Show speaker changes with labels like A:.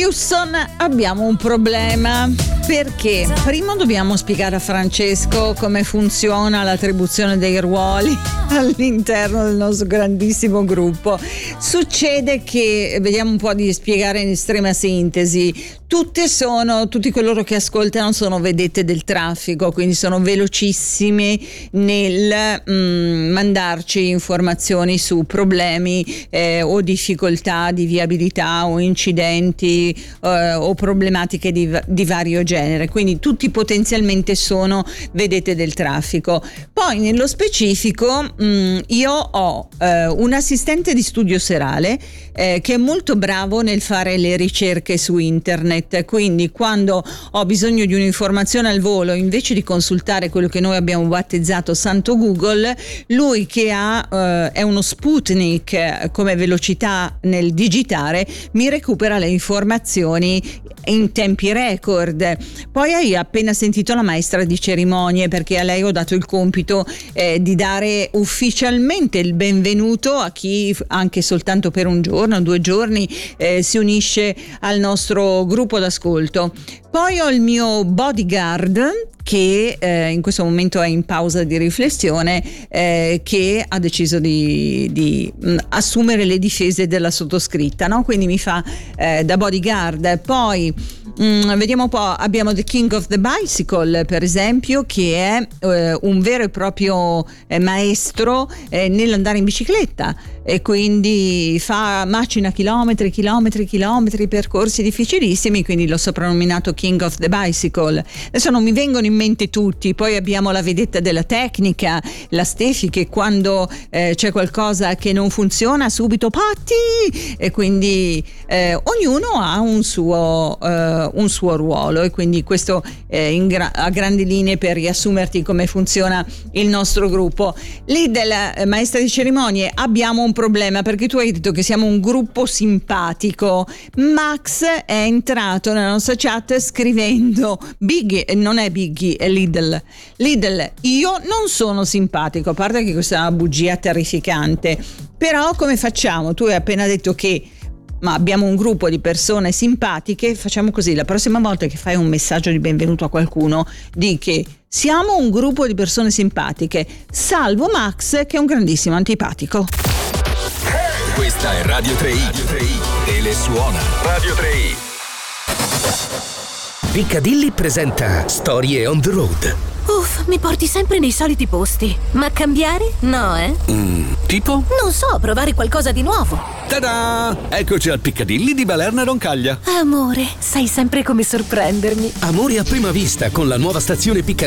A: Houston, abbiamo un problema. Perché? Prima dobbiamo spiegare a Francesco come funziona l'attribuzione dei ruoli all'interno del nostro grandissimo gruppo. Succede che, vediamo un po' di spiegare in estrema sintesi, tutti coloro che ascoltano sono vedette del traffico, quindi sono velocissimi nel mandarci informazioni su problemi o difficoltà di viabilità o incidenti o problematiche di vario genere, quindi tutti potenzialmente sono vedette del traffico. Poi nello specifico io ho un assistente di studio serale che è molto bravo nel fare le ricerche su internet, quindi quando ho bisogno di un'informazione al volo, invece di consultare quello che noi abbiamo battezzato Santo Google, lui che è uno Sputnik come velocità nel digitare, mi recupera le informazioni in tempi record. Poi hai appena sentito la maestra di cerimonie, perché a lei ho dato il compito di dare ufficialmente il benvenuto a chi anche soltanto per un giorno, 2 giorni si unisce al nostro gruppo d'ascolto. Poi ho il mio bodyguard che in questo momento è in pausa di riflessione, che ha deciso di assumere le difese della sottoscritta, no? Quindi mi fa da bodyguard. Poi vediamo un po', abbiamo The King of the Bicycle, per esempio, che è un vero e proprio maestro nell'andare in bicicletta, e quindi macina chilometri, percorsi difficilissimi, quindi l'ho soprannominato King of the Bicycle. Adesso non mi vengono in mente tutti. Poi abbiamo la vedetta della tecnica, la Stefi, che quando c'è qualcosa che non funziona subito patti, e quindi ognuno ha un suo ruolo, e quindi questo a grandi linee per riassumerti come funziona il nostro gruppo. Lì della maestra di cerimonie abbiamo un problema, perché tu hai detto che siamo un gruppo simpatico. Max è entrato nella nostra chat scrivendo Biggie, non è Biggie, è Lidl, io non sono simpatico, a parte che questa è una bugia terrificante, però come facciamo? Tu hai appena detto che abbiamo un gruppo di persone simpatiche. Facciamo così: la prossima volta che fai un messaggio di benvenuto a qualcuno, di che siamo un gruppo di persone simpatiche, salvo Max che è un grandissimo antipatico.
B: Questa è Radio 3i e le suona Radio 3i. Piccadilly presenta Storie on the road.
C: Uff, mi porti sempre nei soliti posti. Ma cambiare? No,
B: Tipo?
C: Non so, provare qualcosa di nuovo.
B: Ta-da! Eccoci al Piccadilly di Balerna Roncaglia.
C: Amore, sai sempre come sorprendermi.
B: Amore a prima vista con la nuova stazione Piccadilly